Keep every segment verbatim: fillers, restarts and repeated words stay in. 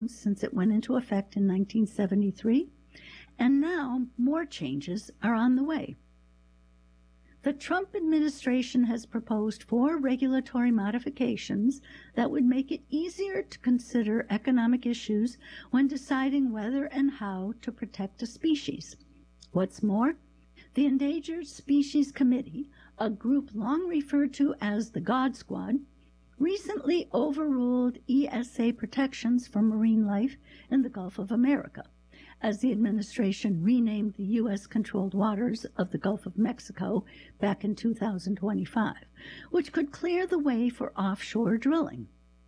since it went into effect in nineteen seventy-three, and now more changes are on the way. The Trump administration has proposed four regulatory modifications that would make it easier to consider economic issues when deciding whether and how to protect a species. What's more, the Endangered Species Committee, a group long referred to as the God Squad, recently overruled E S A protections for marine life in the Gulf of America, as the administration renamed the U S-controlled waters of the Gulf of Mexico back in two thousand twenty-five, which could clear the way for offshore drilling.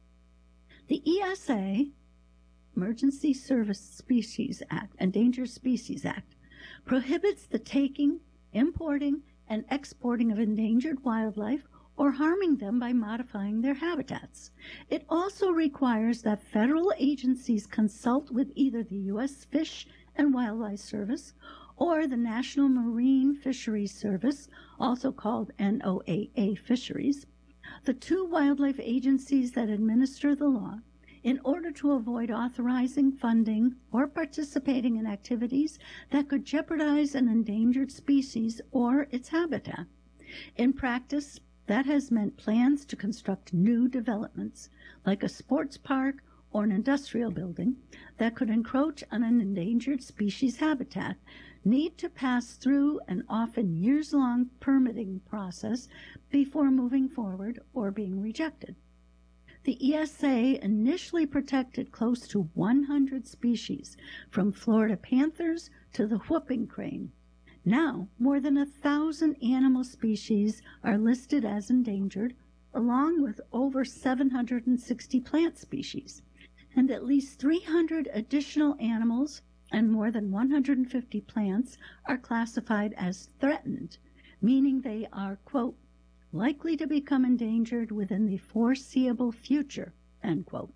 The E S A, Emergency Service Species Act, Endangered Species Act, prohibits the taking, importing, and exporting of endangered wildlife or harming them by modifying their habitats. It also requires that federal agencies consult with either the U S Fish and Wildlife Service or the National Marine Fisheries Service, also called N O A A Fisheries, the two wildlife agencies that administer the law, in order to avoid authorizing, funding, or participating in activities that could jeopardize an endangered species or its habitat. In practice, that has meant plans to construct new developments, like a sports park or an industrial building, that could encroach on an endangered species habitat, need to pass through an often years-long permitting process before moving forward or being rejected. The E S A initially protected close to one hundred species, from Florida panthers to the whooping crane. Now, more than a thousand animal species are listed as endangered, along with over seven hundred sixty plant species, and at least three hundred additional animals and more than one hundred fifty plants are classified as threatened, meaning they are, quote, likely to become endangered within the foreseeable future, end quote.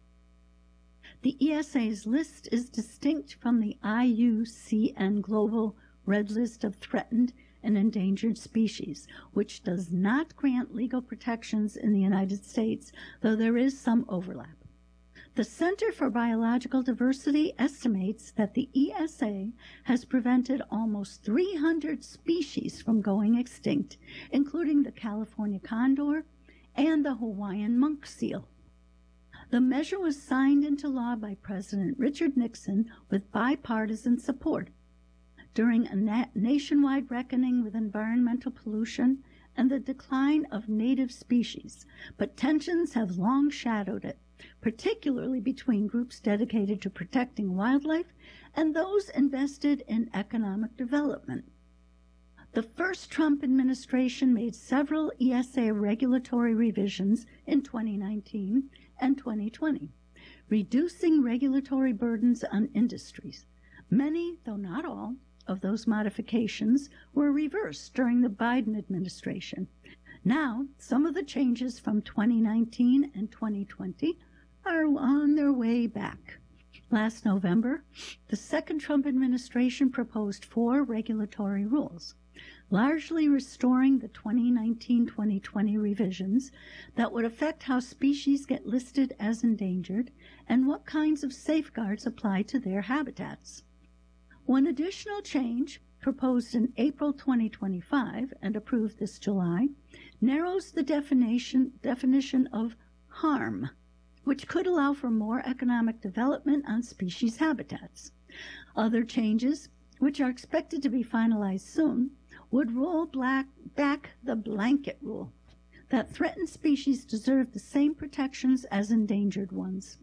The E S A's list is distinct from the I U C N Global Red List of Threatened and Endangered Species, which does not grant legal protections in the United States, though there is some overlap. The Center for Biological Diversity estimates that the E S A has prevented almost three hundred species from going extinct, including the California condor and the Hawaiian monk seal. The measure was signed into law by President Richard Nixon with bipartisan support during a na- nationwide reckoning with environmental pollution and the decline of native species, but tensions have long shadowed it, particularly between groups dedicated to protecting wildlife and those invested in economic development. The first Trump administration made several E S A regulatory revisions in twenty nineteen and twenty twenty, reducing regulatory burdens on industries. Many, though not all, of those modifications were reversed during the Biden administration. Now, some of the changes from twenty nineteen and twenty twenty are on their way back. Last November, the second Trump administration proposed four regulatory rules, largely restoring the twenty nineteen twenty twenty revisions that would affect how species get listed as endangered and what kinds of safeguards apply to their habitats. One additional change, proposed in April twenty twenty-five and approved this July, narrows the definition, definition of harm, which could allow for more economic development on species habitats. Other changes, which are expected to be finalized soon, would roll black, back the blanket rule that threatened species deserve the same protections as endangered ones.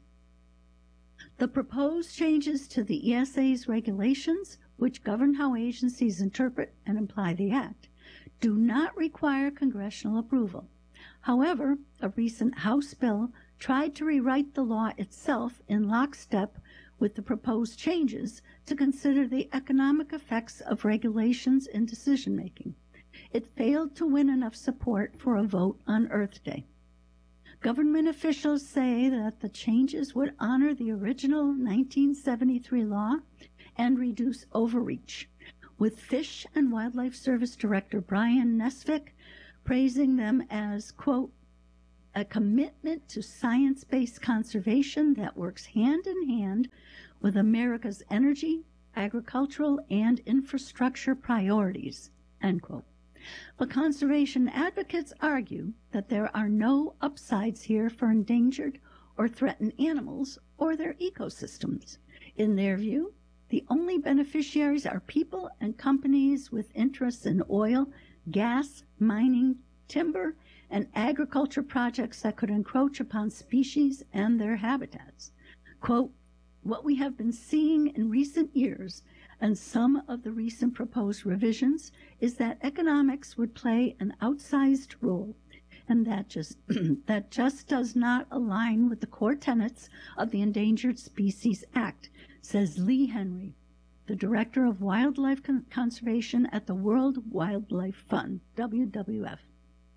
The proposed changes to the E S A's regulations, which govern how agencies interpret and apply the Act, do not require congressional approval. However, a recent House bill tried to rewrite the law itself in lockstep with the proposed changes to consider the economic effects of regulations in decision-making. It failed to win enough support for a vote on Earth Day. Government officials say that the changes would honor the original nineteen seventy-three law and reduce overreach, with Fish and Wildlife Service Director Brian Nesvik praising them as, quote, a commitment to science-based conservation that works hand in hand with America's energy, agricultural, and infrastructure priorities, end quote. But conservation advocates argue that there are no upsides here for endangered or threatened animals or their ecosystems. In their view, the only beneficiaries are people and companies with interests in oil, gas, mining, timber, and agriculture projects that could encroach upon species and their habitats. Quote, what we have been seeing in recent years and some of the recent proposed revisions is that economics would play an outsized role, and that just that just does not align with the core tenets of the Endangered Species Act, says Lee Henry, the Director of Wildlife Con- Conservation at the World Wildlife Fund, W W F.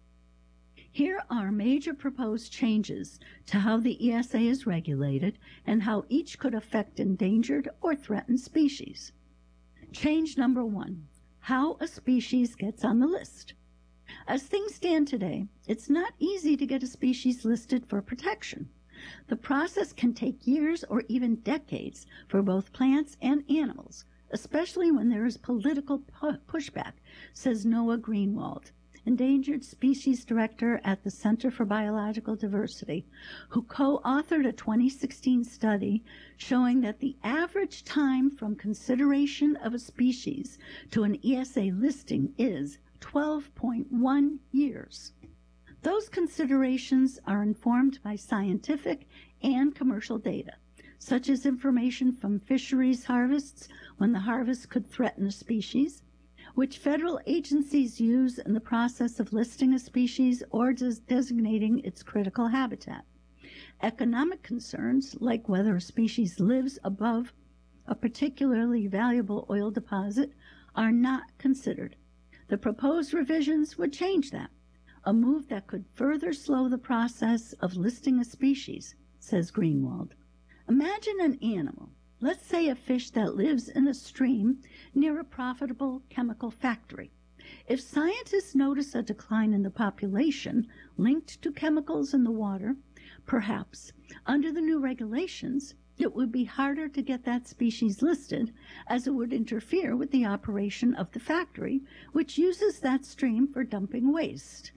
Here are major proposed changes to how the E S A is regulated and how each could affect endangered or threatened species. Change number one, how a species gets on the list. As things stand today, it's not easy to get a species listed for protection. The process can take years or even decades for both plants and animals, especially when there is political pu- pushback, says Noah Greenwald, Endangered Species Director at the Center for Biological Diversity, who co-authored a twenty sixteen study showing that the average time from consideration of a species to an E S A listing is twelve point one years. Those considerations are informed by scientific and commercial data, such as information from fisheries harvests when the harvest could threaten a species, which federal agencies use in the process of listing a species or des- designating its critical habitat. Economic concerns, like whether a species lives above a particularly valuable oil deposit, are not considered. The proposed revisions would change that, a move that could further slow the process of listing a species, says Greenwald. Imagine an animal, let's say a fish that lives in a stream near a profitable chemical factory. If scientists notice a decline in the population linked to chemicals in the water, perhaps under the new regulations, it would be harder to get that species listed, as it would interfere with the operation of the factory, which uses that stream for dumping waste.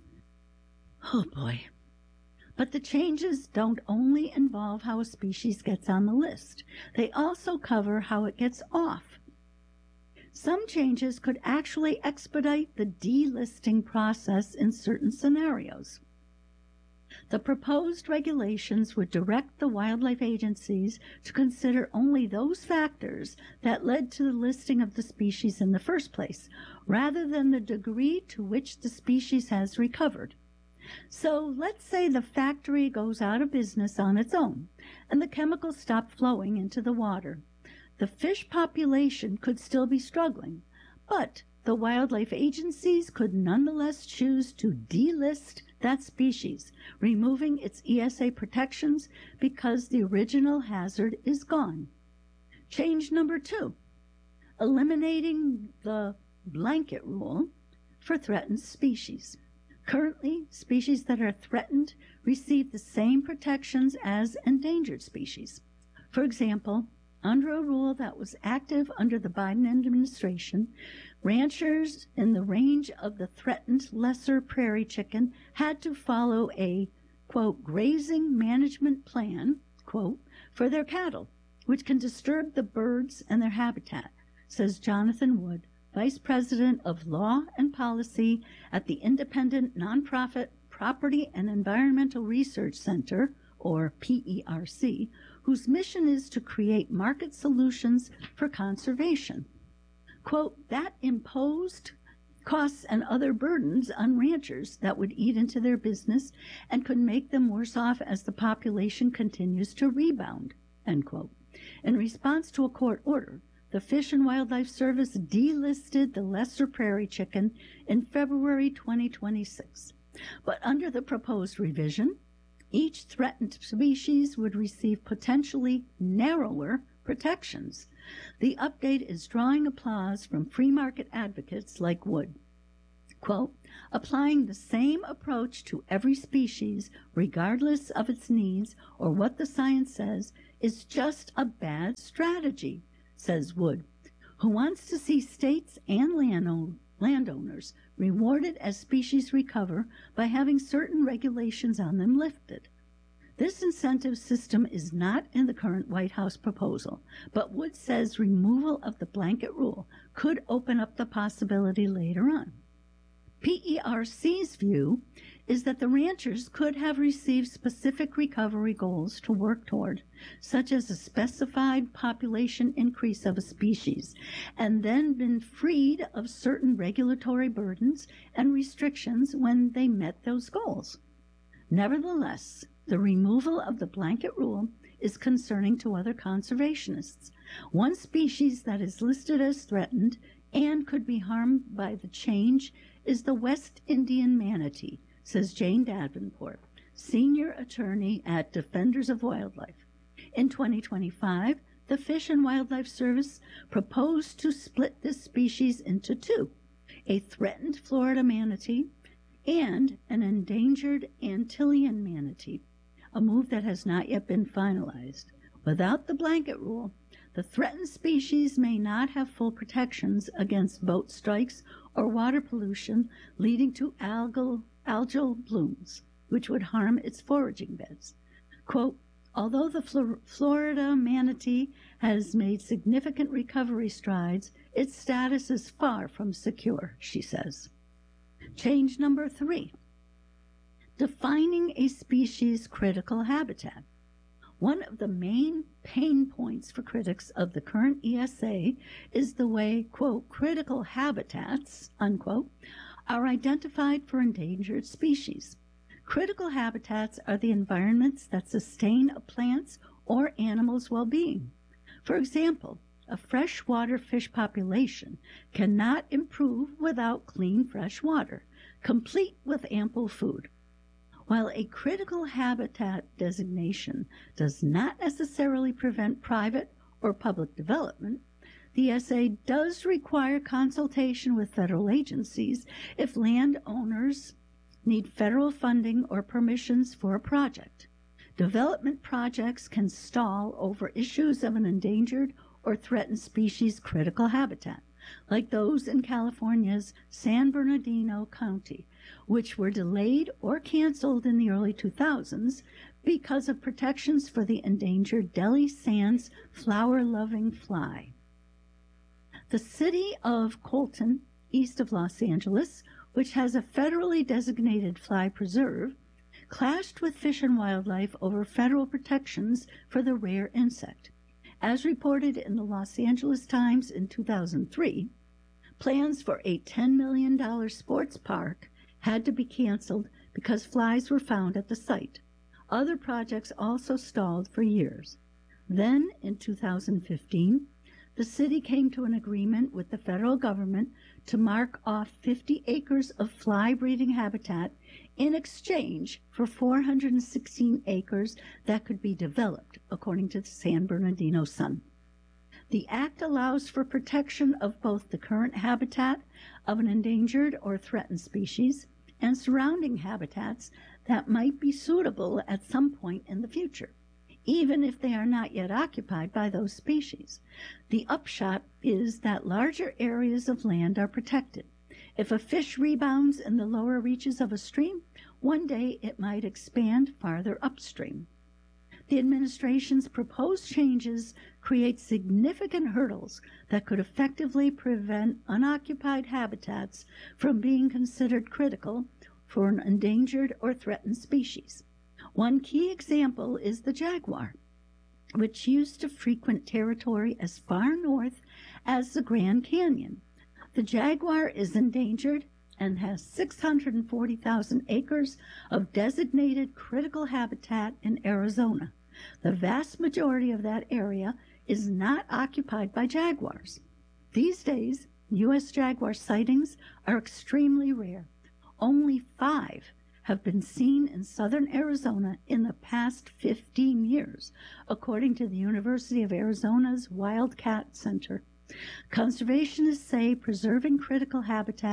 Oh boy. But the changes don't only involve how a species gets on the list. They also cover how it gets off. Some changes could actually expedite the delisting process in certain scenarios. The proposed regulations would direct the wildlife agencies to consider only those factors that led to the listing of the species in the first place, rather than the degree to which the species has recovered. So let's say the factory goes out of business on its own, and the chemicals stop flowing into the water. The fish population could still be struggling, but the wildlife agencies could nonetheless choose to delist that species, removing its E S A protections because the original hazard is gone. Change number two, eliminating the blanket rule for threatened species. Currently, species that are threatened receive the same protections as endangered species. For example, under a rule that was active under the Biden administration, ranchers in the range of the threatened lesser prairie chicken had to follow a, quote, grazing management plan, quote, for their cattle, which can disturb the birds and their habitat, says Jonathan Wood, Vice President of Law and Policy at the independent nonprofit Property and Environmental Research Center, or P E R C, whose mission is to create market solutions for conservation. Quote, that imposed costs and other burdens on ranchers that would eat into their business and could make them worse off as the population continues to rebound, end quote. In response to a court order, the Fish and Wildlife Service delisted the lesser prairie chicken in February twenty twenty-six. But under the proposed revision, each threatened species would receive potentially narrower protections. The update is drawing applause from free market advocates like Wood. Quote, applying the same approach to every species, regardless of its needs or what the science says, is just a bad strategy, says Wood, who wants to see states and landowners rewarded as species recover by having certain regulations on them lifted. This incentive system is not in the current White House proposal, but Wood says removal of the blanket rule could open up the possibility later on. P E R C's view is that the ranchers could have received specific recovery goals to work toward, such as a specified population increase of a species, and then been freed of certain regulatory burdens and restrictions when they met those goals. Nevertheless, the removal of the blanket rule is concerning to other conservationists. One species that is listed as threatened and could be harmed by the change is the West Indian manatee, says Jane Davenport, senior attorney at Defenders of Wildlife. In twenty twenty-five, the Fish and Wildlife Service proposed to split this species into two, a threatened Florida manatee and an endangered Antillean manatee, a move that has not yet been finalized. Without the blanket rule, the threatened species may not have full protections against boat strikes or water pollution leading to algal, algal blooms, which would harm its foraging beds. Quote, although the Flor- Florida manatee has made significant recovery strides, its status is far from secure, she says. Change number three, defining a species' critical habitat. One of the main pain points for critics of the current E S A is the way, quote, critical habitats, unquote, are identified for endangered species. Critical habitats are the environments that sustain a plant's or animal's well-being. For example, a freshwater fish population cannot improve without clean fresh water, complete with ample food. While a critical habitat designation does not necessarily prevent private or public development, the E S A does require consultation with federal agencies if landowners need federal funding or permissions for a project. Development projects can stall over issues of an endangered or threatened species critical habitat, like those in California's San Bernardino County, which were delayed or canceled in the early two thousands because of protections for the endangered Delhi Sands flower-loving fly. The city of Colton, east of Los Angeles, which has a federally designated fly preserve, clashed with Fish and Wildlife over federal protections for the rare insect. As reported in the Los Angeles Times in two thousand three, plans for a ten million dollars sports park had to be canceled because flies were found at the site. Other projects also stalled for years. Then, in two thousand fifteen, the city came to an agreement with the federal government to mark off fifty acres of fly breeding habitat in exchange for four hundred sixteen acres that could be developed, according to the San Bernardino Sun. The act allows for protection of both the current habitat of an endangered or threatened species and surrounding habitats that might be suitable at some point in the future, even if they are not yet occupied by those species. The upshot is that larger areas of land are protected. If a fish rebounds in the lower reaches of a stream, one day it might expand farther upstream. The administration's proposed changes create significant hurdles that could effectively prevent unoccupied habitats from being considered critical for an endangered or threatened species. One key example is the jaguar, which used to frequent territory as far north as the Grand Canyon. The jaguar is endangered and has six hundred forty thousand acres of designated critical habitat in Arizona. The vast majority of that area is not occupied by jaguars. These days, U S jaguar sightings are extremely rare. Only five have been seen in southern Arizona in the past fifteen years, according to the University of Arizona's Wildcat Center. Conservationists say preserving critical habitat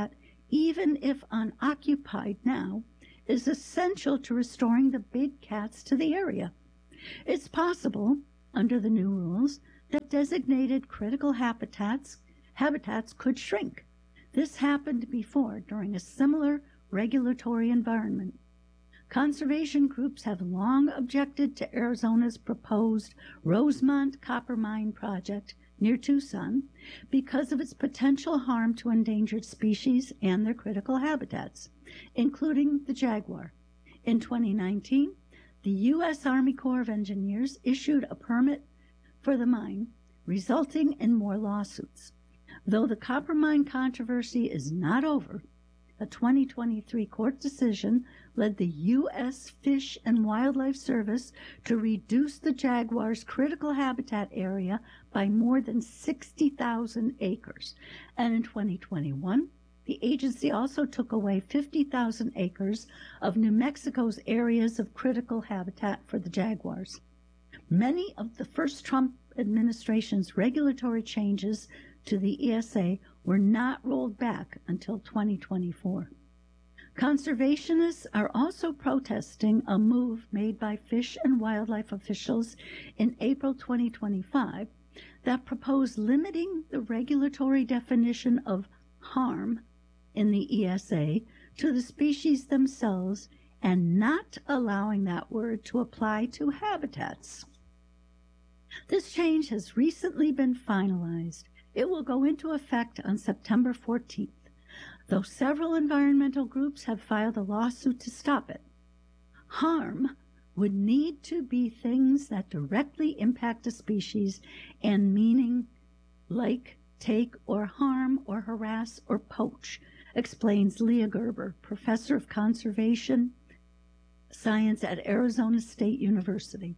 even if unoccupied now, is essential to restoring the big cats to the area. It's possible, under the new rules, that designated critical habitats habitats could shrink. This happened before during a similar regulatory environment. Conservation groups have long objected to Arizona's proposed Rosemont copper mine project near Tucson because of its potential harm to endangered species and their critical habitats, including the jaguar. In twenty nineteen, the U S Army Corps of Engineers issued a permit for the mine, resulting in more lawsuits. Though the copper mine controversy is not over, a twenty twenty-three court decision led the U S Fish and Wildlife Service to reduce the jaguar's critical habitat area by more than sixty thousand acres. And in twenty twenty-one, the agency also took away fifty thousand acres of New Mexico's areas of critical habitat for the jaguars. Many of the first Trump administration's regulatory changes to the E S A were not rolled back until twenty twenty-four. Conservationists are also protesting a move made by fish and wildlife officials in April twenty twenty-five that proposed limiting the regulatory definition of harm in the E S A to the species themselves and not allowing that word to apply to habitats. This change has recently been finalized. It will go into effect on September fourteenth, though several environmental groups have filed a lawsuit to stop it. Harm would need to be things that directly impact a species and meaning like take or harm or harass or poach, explains Leah Gerber, professor of conservation science at Arizona State University.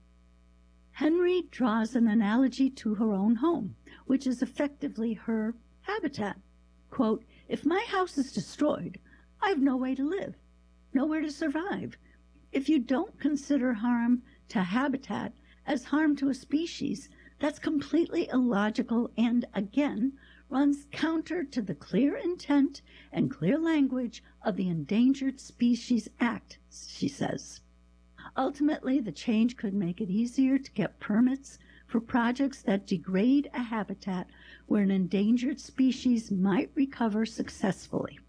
Henry draws an analogy to her own home, which is effectively her habitat. Quote, if my house is destroyed, I have no way to live, nowhere to survive. If you don't consider harm to habitat as harm to a species, that's completely illogical and, again, runs counter to the clear intent and clear language of the Endangered Species Act, she says. Ultimately, the change could make it easier to get permits for projects that degrade a habitat where an endangered species might recover successfully.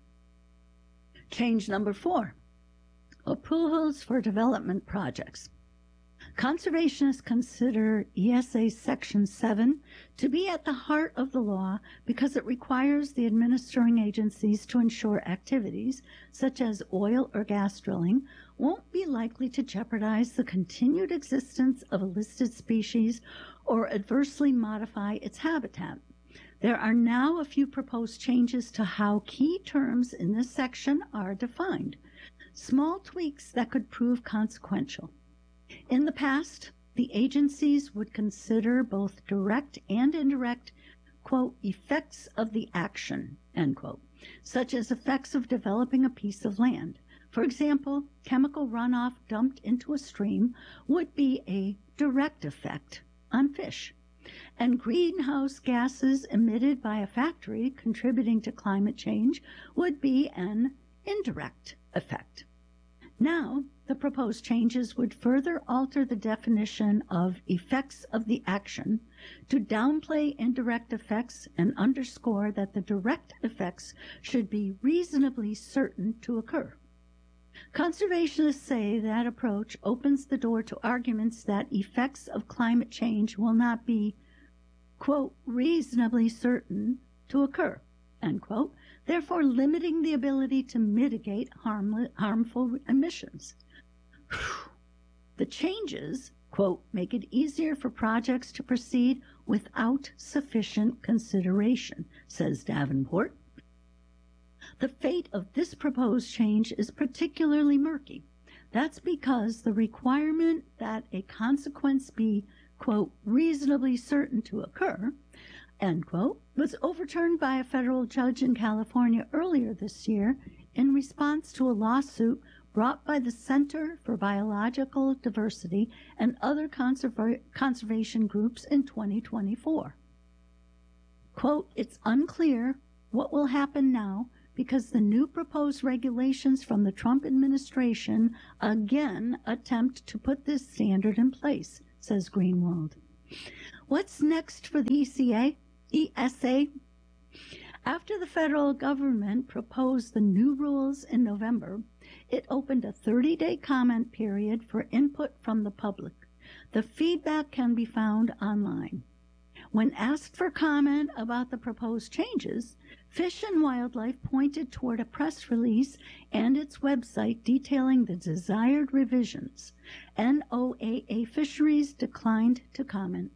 Change number four, approvals for development projects. Conservationists consider E S A Section seven to be at the heart of the law because it requires the administering agencies to ensure activities, such as oil or gas drilling, won't be likely to jeopardize the continued existence of a listed species or adversely modify its habitat. There are now a few proposed changes to how key terms in this section are defined, small tweaks that could prove consequential. In the past, the agencies would consider both direct and indirect, quote, effects of the action, end quote, such as effects of developing a piece of land. For example, chemical runoff dumped into a stream would be a direct effect on fish, and greenhouse gases emitted by a factory contributing to climate change would be an indirect effect. Now, the proposed changes would further alter the definition of effects of the action to downplay indirect effects and underscore that the direct effects should be reasonably certain to occur. Conservationists say that approach opens the door to arguments that effects of climate change will not be, quote, reasonably certain to occur, end quote, therefore limiting the ability to mitigate harmless, harmful emissions. The changes, quote, make it easier for projects to proceed without sufficient consideration, says Davenport. The fate of this proposed change is particularly murky. That's because the requirement that a consequence be, quote, reasonably certain to occur, end quote, was overturned by a federal judge in California earlier this year in response to a lawsuit brought by the Center for Biological Diversity and other conserva- conservation groups in twenty twenty-four. Quote, it's unclear what will happen now because the new proposed regulations from the Trump administration again attempt to put this standard in place, says Greenwald. What's next for the E C A? E S A? After the federal government proposed the new rules in November, it opened a thirty-day comment period for input from the public. The feedback can be found online. When asked for comment about the proposed changes, Fish and Wildlife pointed toward a press release and its website detailing the desired revisions. N O A A Fisheries declined to comment.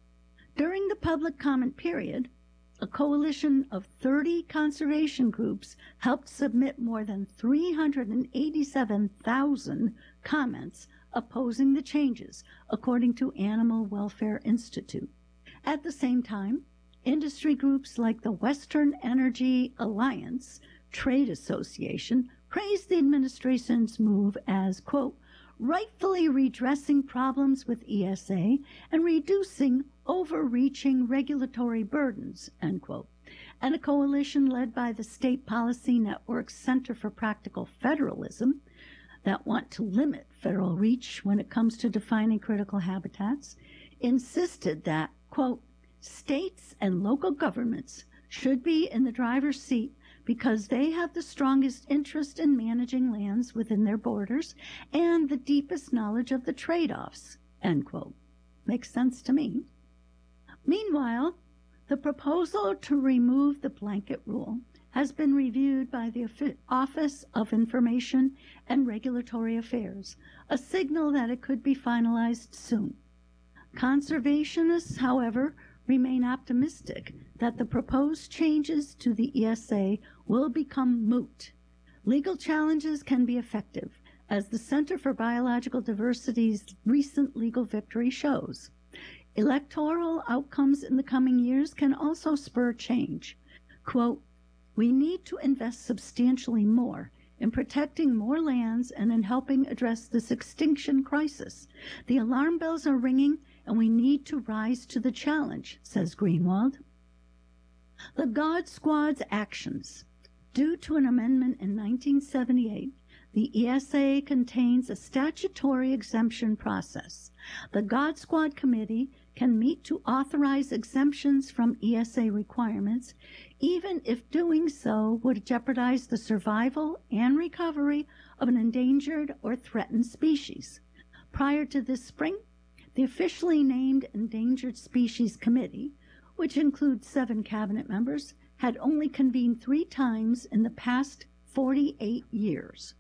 During the public comment period, a coalition of thirty conservation groups helped submit more than three hundred eighty-seven thousand comments opposing the changes, according to Animal Welfare Institute. At the same time, industry groups like the Western Energy Alliance Trade Association praised the administration's move as, quote, rightfully redressing problems with E S A and reducing overreaching regulatory burdens, end quote. And a coalition led by the State Policy Network's Center for Practical Federalism that want to limit federal reach when it comes to defining critical habitats insisted that, quote, states and local governments should be in the driver's seat because they have the strongest interest in managing lands within their borders and the deepest knowledge of the trade-offs, end quote. Makes sense to me. Meanwhile, the proposal to remove the blanket rule has been reviewed by the Office of Information and Regulatory Affairs, a signal that it could be finalized soon. Conservationists, however, remain optimistic that the proposed changes to the E S A will become moot. Legal challenges can be effective, as the Center for Biological Diversity's recent legal victory shows. Electoral outcomes in the coming years can also spur change. Quote, we need to invest substantially more in protecting more lands and in helping address this extinction crisis. The alarm bells are ringing, and we need to rise to the challenge, says Greenwald. The God Squad's actions. Due to an amendment in nineteen seventy-eight, the E S A contains a statutory exemption process. The God Squad Committee can meet to authorize exemptions from E S A requirements, even if doing so would jeopardize the survival and recovery of an endangered or threatened species. Prior to this spring, the officially named Endangered Species Committee, which includes seven cabinet members, had only convened three times in the past forty-eight years.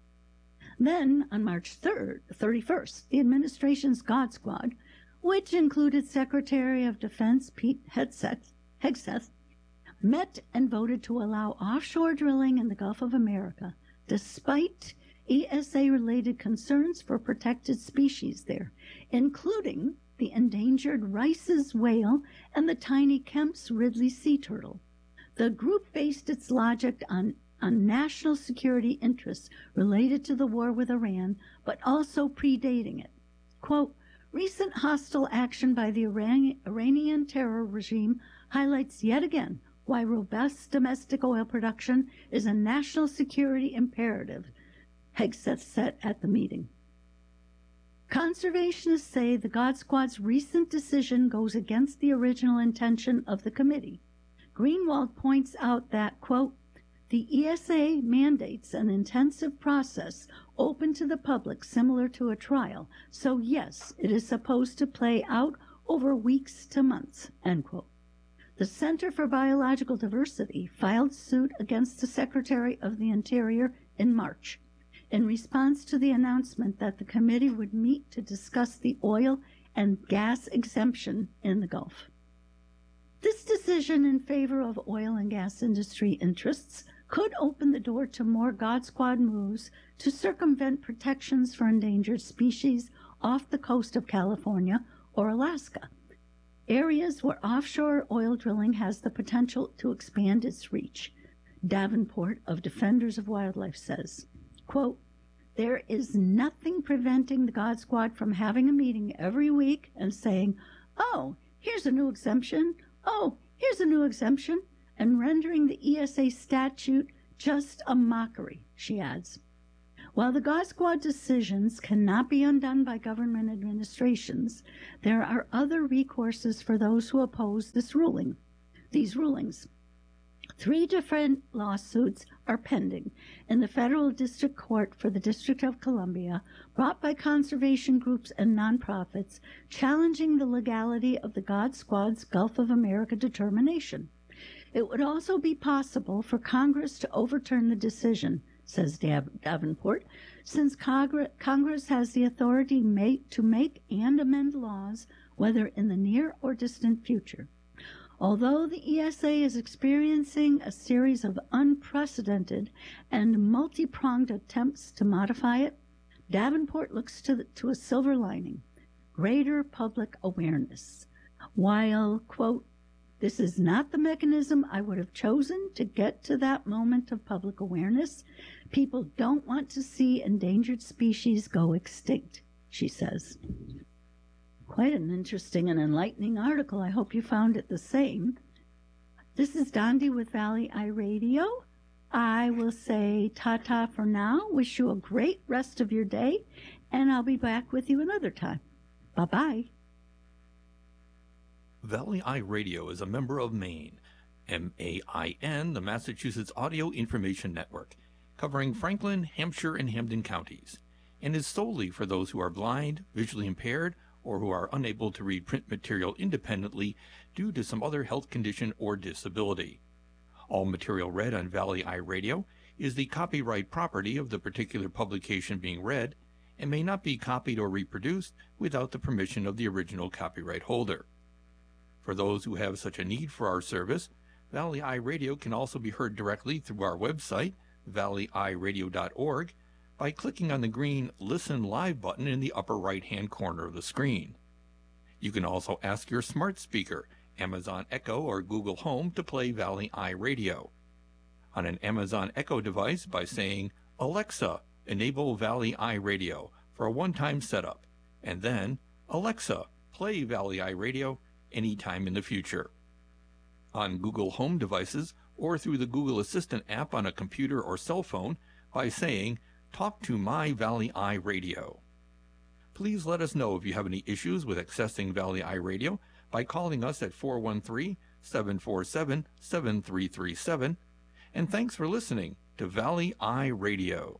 Then, on March third, thirty-first, the administration's God Squad, which included Secretary of Defense Pete Hegseth, Hegseth, met and voted to allow offshore drilling in the Gulf of America, despite E S A-related concerns for protected species there, including the endangered Rice's whale and the tiny Kemp's Ridley sea turtle. The group based its logic on, on national security interests related to the war with Iran, but also predating it. Quote, recent hostile action by the Iran, Iranian terror regime highlights yet again why robust domestic oil production is a national security imperative, Hegseth said at the meeting. Conservationists say the God Squad's recent decision goes against the original intention of the committee. Greenwald points out that, quote, the E S A mandates an intensive process open to the public similar to a trial, so yes, it is supposed to play out over weeks to months, end quote. The Center for Biological Diversity filed suit against the Secretary of the Interior in March in response to the announcement that the committee would meet to discuss the oil and gas exemption in the Gulf. This decision in favor of oil and gas industry interests could open the door to more God Squad moves to circumvent protections for endangered species off the coast of California or Alaska, areas where offshore oil drilling has the potential to expand its reach. Davenport of Defenders of Wildlife says, quote, there is nothing preventing the God Squad from having a meeting every week and saying, oh, here's a new exemption, oh, here's a new exemption, and rendering the E S A statute Just a mockery, she adds. While the God Squad decisions cannot be undone by government administrations, there are other recourses for those who oppose this ruling, these rulings. Three different lawsuits are pending in the Federal District Court for the District of Columbia, brought by conservation groups and nonprofits, challenging the legality of the God Squad's Gulf of America determination. It would also be possible for Congress to overturn the decision, says Davenport, since Congress has the authority make, to make and amend laws, whether in the near or distant future. Although the E S A is experiencing a series of unprecedented and multi-pronged attempts to modify it, Davenport looks to, the, to a silver lining, greater public awareness. While, quote, this is not the mechanism I would have chosen to get to that moment of public awareness, people don't want to see endangered species go extinct, she says. Quite an interesting and enlightening article. I hope you found it the same. This is Dondi with Valley Eye Radio. I will say ta-ta for now. Wish you a great rest of your day, and I'll be back with you another time. Bye-bye. Valley Eye Radio is a member of MAIN, M A I N, the Massachusetts Audio Information Network, covering Franklin, Hampshire, and Hampden counties, and is solely for those who are blind, visually impaired, or who are unable to read print material independently due to some other health condition or disability. All material read on Valley Eye Radio is the copyright property of the particular publication being read and may not be copied or reproduced without the permission of the original copyright holder. For those who have such a need for our service, Valley Eye Radio can also be heard directly through our website, valley eye radio dot org, by clicking on the green Listen Live button in the upper right-hand corner of the screen. You can also ask your smart speaker, Amazon Echo or Google Home, to play Valley Eye Radio. On an Amazon Echo device by saying, Alexa, enable Valley Eye Radio for a one-time setup, and then, Alexa, play Valley Eye Radio anytime in the future. On Google Home devices or through the Google Assistant app on a computer or cell phone by saying, Talk to My Valley Eye Radio. Please let us know if you have any issues with accessing Valley Eye Radio by calling us at four one three, seven four seven, seven three three seven. And thanks for listening to Valley Eye Radio.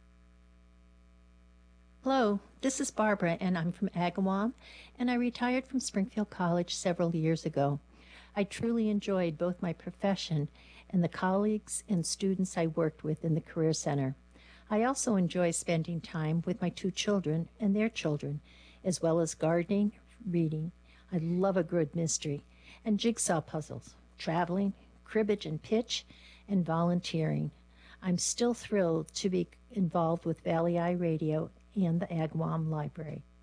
Hello, this is Barbara, and I'm from Agawam, and I retired from Springfield College several years ago. I truly enjoyed both my profession and the colleagues and students I worked with in the Career Center. I also enjoy spending time with my two children and their children, as well as gardening, reading. I love a good mystery, and jigsaw puzzles, traveling, cribbage and pitch, and volunteering. I'm still thrilled to be involved with Valley Eye Radio and the Agawam Library.